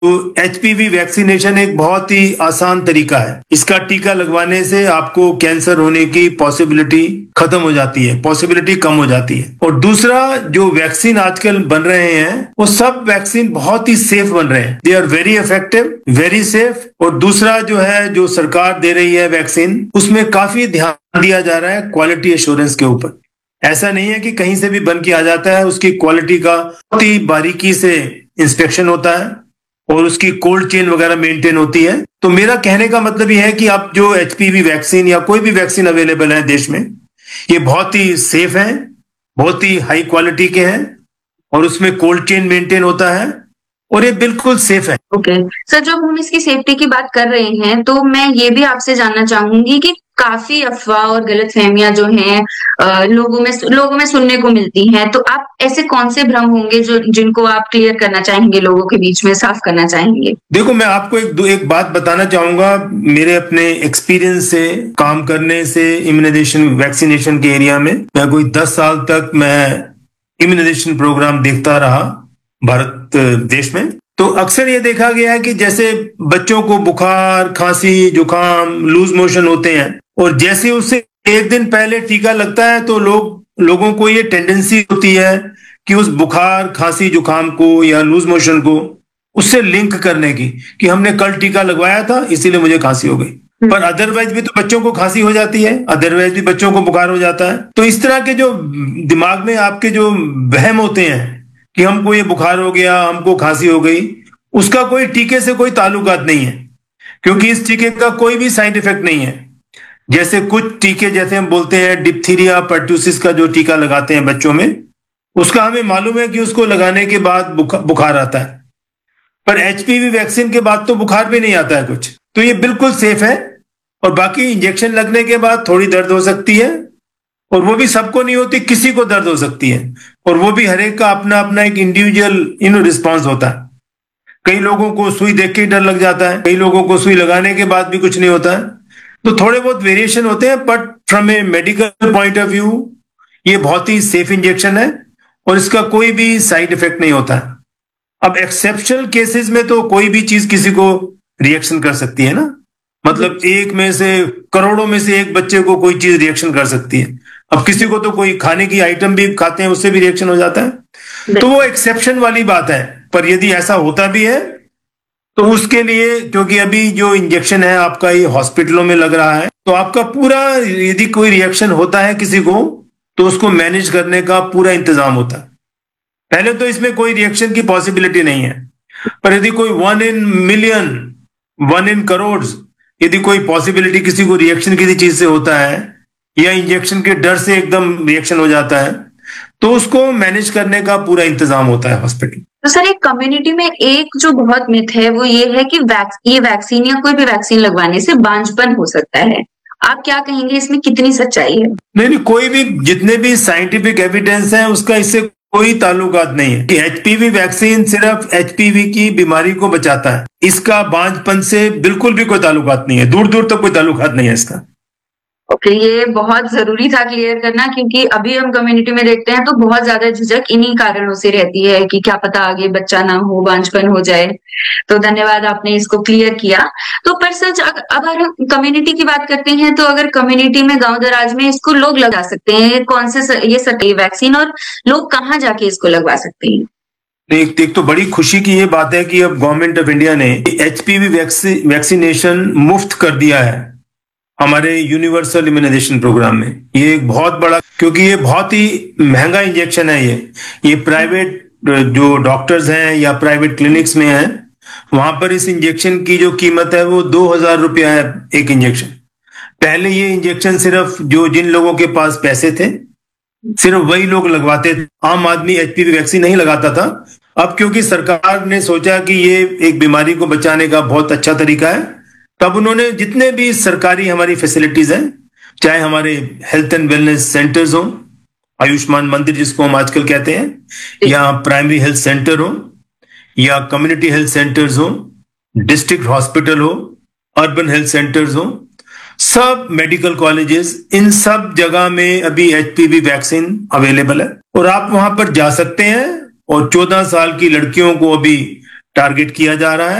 तो HPV vaccination एक बहुत ही आसान तरीका है। इसका टीका लगवाने से आपको कैंसर होने की पॉसिबिलिटी खत्म हो जाती है, पॉसिबिलिटी कम हो जाती है। और दूसरा, जो वैक्सीन आजकल बन रहे हैं वो सब वैक्सीन बहुत ही सेफ बन रहे हैं। They are very effective, very safe. और दूसरा जो है, जो सरकार दे रही है वैक्सीन, उसमें काफी ध्यान दिया जा रहा है क्वालिटी एश्योरेंस के ऊपर। ऐसा नहीं है कि कहीं से भी बन के आ जाता है, उसकी क्वालिटी का बहुत ही बारीकी से इंस्पेक्शन होता है और उसकी कोल्ड चेन वगैरह मेंटेन होती है। तो मेरा कहने का मतलब ये है कि आप जो एचपीवी वैक्सीन या कोई भी वैक्सीन अवेलेबल है देश में, ये बहुत ही सेफ है, बहुत ही हाई क्वालिटी के हैं और उसमें कोल्ड चेन मेंटेन होता है और ये बिल्कुल सेफ है। ओके सर, जब हम इसकी सेफ्टी की बात कर रहे हैं तो मैं ये भी आपसे जानना चाहूंगी कि काफी अफवाह और गलतफहमियां जो हैं लोगों में सुनने को मिलती हैं, तो आप ऐसे कौन से भ्रम होंगे जो जिनको आप क्लियर करना चाहेंगे, लोगों के बीच में साफ करना चाहेंगे? देखो, मैं आपको एक बात बताना चाहूंगा मेरे अपने एक्सपीरियंस से, काम करने से इम्यूनाइजेशन वैक्सीनेशन के एरिया में। मैं कोई 10 साल तक मैं इम्यूनाइजेशन प्रोग्राम देखता रहा भारत देश में। तो अक्सर ये देखा गया है कि जैसे बच्चों को बुखार, खांसी, जुकाम, लूज मोशन होते हैं और जैसे उससे एक दिन पहले टीका लगता है तो लोगों को ये टेंडेंसी होती है कि उस बुखार, खांसी, जुकाम को या लूज मोशन को उससे लिंक करने की, कि हमने कल टीका लगवाया था इसीलिए मुझे खांसी हो गई। पर अदरवाइज भी तो बच्चों को खांसी हो जाती है, अदरवाइज भी बच्चों को बुखार हो जाता है। तो इस तरह के जो दिमाग में आपके जो वहम होते हैं कि हमको ये बुखार हो गया, हमको खांसी हो गई, उसका कोई टीके से कोई ताल्लुकात नहीं है, क्योंकि इस टीके का कोई भी साइड इफेक्ट नहीं है। जैसे कुछ टीके, जैसे हम बोलते हैं डिप्थीरिया, पर्टूसिस का जो टीका लगाते हैं बच्चों में, उसका हमें मालूम है कि उसको लगाने के बाद बुखार आता है, पर एचपीवी वैक्सीन के बाद तो बुखार भी नहीं आता है कुछ। तो ये बिल्कुल सेफ है। और बाकी इंजेक्शन लगने के बाद थोड़ी दर्द हो सकती है, और वो भी सबको नहीं होती, किसी को दर्द हो सकती है, और वो भी हर एक का अपना अपना एक इंडिविजुअल रिस्पॉन्स होता है। कई लोगों को सुई देख के ही डर लग जाता है, कई लोगों को सुई लगाने के बाद भी कुछ नहीं होता है। तो थोड़े बहुत वेरिएशन होते हैं, but from A medical point of view ये बहुत ही सेफ इंजेक्शन है और इसका कोई भी साइड इफेक्ट नहीं होता है। अब एक्सेप्शनल केसेस में तो कोई भी चीज किसी को रिएक्शन कर सकती है ना, मतलब एक में से करोड़ों में से एक बच्चे को कोई चीज रिएक्शन कर सकती है। अब किसी को तो कोई खाने की आइटम भी खाते हैं उससे भी रिएक्शन हो जाता है, तो वो एक्सेप्शन वाली बात है। पर यदि ऐसा होता भी है तो उसके लिए, क्योंकि अभी जो इंजेक्शन है आपका ये हॉस्पिटलों में लग रहा है, तो आपका पूरा, यदि कोई रिएक्शन होता है किसी को तो उसको मैनेज करने का पूरा इंतजाम होता है। पहले तो इसमें कोई रिएक्शन की पॉसिबिलिटी नहीं है, पर यदि कोई 1 in million, 1 in crores यदि कोई पॉसिबिलिटी किसी को रिएक्शन किसी चीज से होता है या इंजेक्शन के डर से एकदम रिएक्शन हो जाता है, तो उसको मैनेज करने का पूरा इंतजाम होता है हॉस्पिटल। तो सर, एक कम्युनिटी में एक जो बहुत मिथ है वो ये है कि ये वैक्सीन या कोई भी वैक्सीन लगवाने से बांझपन हो सकता है। आप क्या कहेंगे, इसमें कितनी सच्चाई है? नहीं, कोई भी, जितने भी साइंटिफिक एविडेंस है उसका इससे कोई ताल्लुकात नहीं है कि एचपीवी वैक्सीन सिर्फ एचपीवी की बीमारी को बचाता है। इसका बांझपन से बिल्कुल भी कोई ताल्लुकात नहीं है, दूर दूर तक कोई ताल्लुकात नहीं है इसका। ओके, ये बहुत जरूरी था क्लियर करना, क्योंकि अभी हम कम्युनिटी में देखते हैं तो बहुत ज्यादा झिझक इन्हीं कारणों से रहती है कि क्या पता आगे बच्चा ना हो, बांझपन हो जाए। तो धन्यवाद, आपने इसको क्लियर किया। तो पर सच, अगर हम कम्युनिटी की बात करते हैं तो अगर कम्युनिटी में, गांव दराज में इसको लोग लगा सकते हैं, कौन से ये सही वैक्सीन, और लोग कहाँ जाके इसको लगवा सकते हैं? एक तो बड़ी खुशी की ये बात है कि अब गवर्नमेंट ऑफ इंडिया ने एचपीवी वैक्सीनेशन मुफ्त कर दिया है हमारे यूनिवर्सल इम्यूनाइजेशन प्रोग्राम में। ये एक बहुत बड़ा, क्योंकि ये बहुत ही महंगा इंजेक्शन है। ये प्राइवेट जो डॉक्टर्स हैं या प्राइवेट क्लिनिक्स में हैं, वहां पर इस इंजेक्शन की जो कीमत है वो 2000 रुपया है एक इंजेक्शन। पहले ये इंजेक्शन सिर्फ जिन लोगों के पास पैसे थे सिर्फ वही लोग लगवाते थे, आम आदमी एचपीवी वैक्सीन नहीं लगाता था। अब क्योंकि सरकार ने सोचा कि ये एक बीमारी को बचाने का बहुत अच्छा तरीका है, तब उन्होंने जितने भी सरकारी हमारी फैसिलिटीज हैं, चाहे हमारे हेल्थ एंड वेलनेस सेंटर्स हो, आयुष्मान मंदिर जिसको हम आजकल कहते हैं, या प्राइमरी हेल्थ सेंटर हो, या कम्युनिटी हेल्थ सेंटर्स हो, डिस्ट्रिक्ट हॉस्पिटल हो, अर्बन हेल्थ सेंटर्स हो, सब मेडिकल कॉलेजेस, इन सब जगह में अभी एचपीवी वैक्सीन अवेलेबल है और आप वहां पर जा सकते हैं। और 14 साल की लड़कियों को अभी टारगेट किया जा रहा है।